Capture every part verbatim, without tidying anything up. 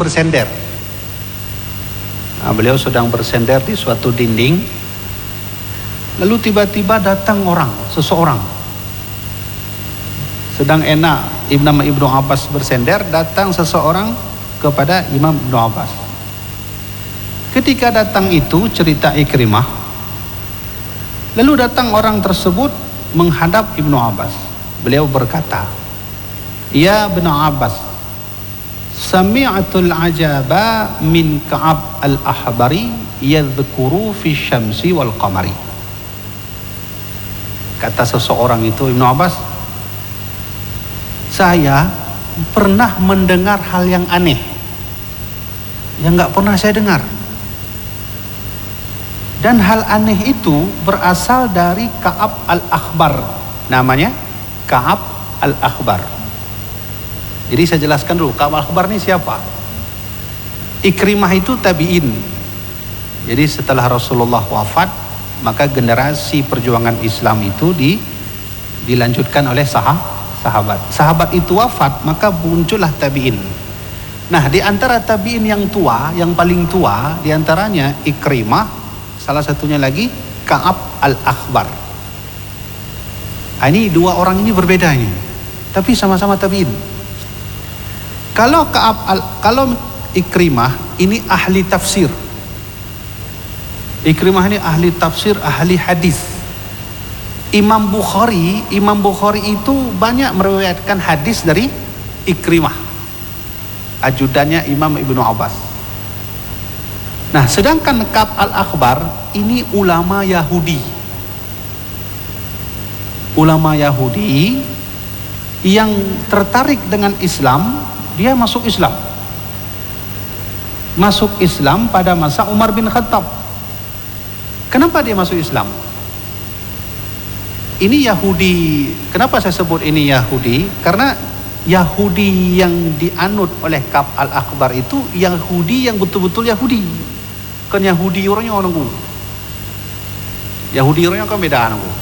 bersender. Nah, beliau sedang bersender di suatu dinding. Lalu tiba-tiba datang orang, seseorang. Sedang enak Imam Ibnu Abbas bersender, datang seseorang kepada Imam Ibnu Abbas. Ketika datang itu, cerita Ikrimah, lalu datang orang tersebut menghadap Ibnu Abbas. Beliau berkata, "Ya Ibnu Abbas, sami'atul ajaba min Ka'ab al-Ahbari yadhkuru fi syamsi wal qamari." Kata seseorang itu, Ibnu Abbas, saya pernah mendengar hal yang aneh yang gak pernah saya dengar. Dan hal aneh itu berasal dari Ka'ab al-Akhbar. Namanya Ka'ab al-Akhbar. Jadi saya jelaskan dulu, Ka'ab al-Akhbar ini siapa? Ikrimah itu tabi'in. Jadi setelah Rasulullah wafat, maka generasi perjuangan Islam itu di, dilanjutkan oleh sah, sahabat. Sahabat itu wafat, maka muncullah tabi'in. Nah, di antara tabi'in yang tua, yang paling tua, di antaranya Ikrimah, salah satunya lagi Ka'ab al-Akhbar. Nah, ini dua orang ini berbeda ini, tapi sama-sama tabi'in. Kalau Ka'ab al, kalau Ikrimah ini ahli tafsir. Ikrimah ini ahli tafsir, ahli hadis. Imam Bukhari, Imam Bukhari itu banyak meriwayatkan hadis dari Ikrimah, ajudannya Imam Ibnu Abbas. Nah, sedangkan Ka'ab al-Akhbar ini ulama Yahudi. Ulama Yahudi yang tertarik dengan Islam, dia masuk Islam. Masuk Islam pada masa Umar bin Khattab. Kenapa dia masuk Islam? Ini Yahudi. Kenapa saya sebut ini Yahudi? Karena Yahudi yang dianut oleh Ka'ab al-Akhbar itu Yahudi yang betul-betul Yahudi. Kan Yahudi orangnya orang ku. Yahudi orangnya kan beda anakku.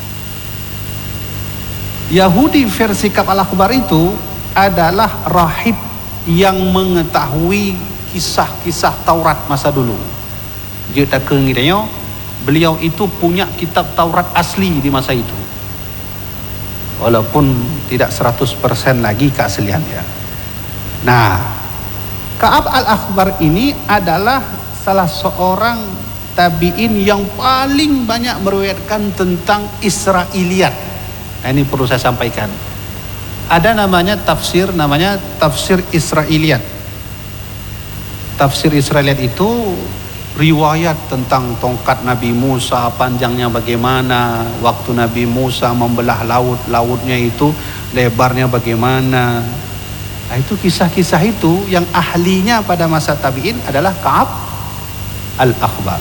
Yahudi versi Ka'ab al-Akhbar itu adalah rahib yang mengetahui kisah-kisah Taurat masa dulu. Dia kengiranya beliau itu punya kitab Taurat asli di masa itu. Walaupun tidak seratus persen lagi keasliannya. Nah, Ka'ab al-Akhbar ini adalah salah seorang tabi'in yang paling banyak meriwayatkan tentang Israiliyat. Nah, ini perlu saya sampaikan. Ada namanya tafsir, namanya tafsir Israiliyat. Tafsir Israiliyat itu riwayat tentang tongkat Nabi Musa, panjangnya bagaimana, waktu Nabi Musa membelah laut, lautnya itu lebarnya bagaimana. Nah, itu kisah-kisah itu yang ahlinya pada masa tabi'in adalah Ka'ab al-Akhbar.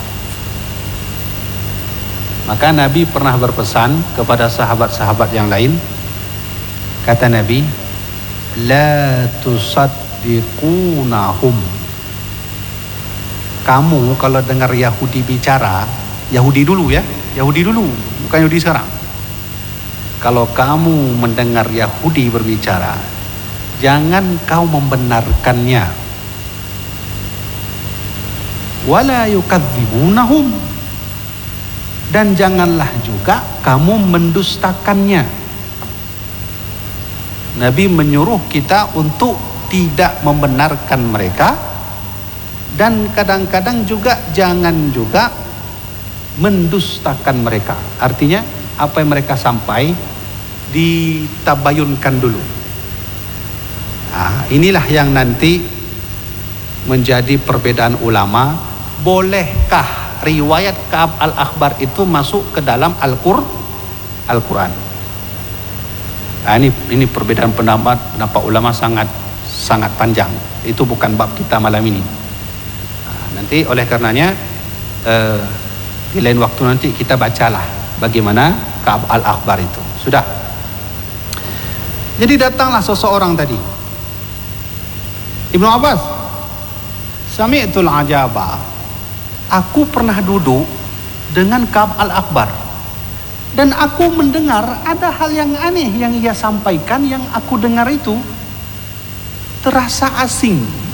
Maka Nabi pernah berpesan kepada sahabat-sahabat yang lain. Kata Nabi, la tusaddiqunahum. Kamu kalau dengar Yahudi bicara, Yahudi dulu ya, Yahudi dulu, bukan Yahudi sekarang. Kalau kamu mendengar Yahudi berbicara, jangan kau membenarkannya. Wala yukadzibunahum, dan janganlah juga kamu mendustakannya. Nabi menyuruh kita untuk tidak membenarkan mereka, dan kadang-kadang juga jangan juga mendustakan mereka. Artinya apa yang mereka sampai ditabayunkan dulu. Nah, inilah yang nanti menjadi perbedaan ulama. Bolehkah riwayat Ka'ab al-Akhbar itu masuk ke dalam Al-Qur Al-Quran? Nah, ini ini perbedaan pendapat pendapat ulama sangat sangat panjang. Itu bukan bab kita malam ini. Nah, nanti oleh karenanya eh, di lain waktu nanti kita bacalah bagaimana Ka'ab al-Akhbar itu. Sudah. Jadi datanglah seseorang tadi. Ibnu Abbas, sami'tul ajaba. Aku pernah duduk dengan Ka'ab al-Akhbar dan aku mendengar ada hal yang aneh yang ia sampaikan, yang aku dengar itu terasa asing.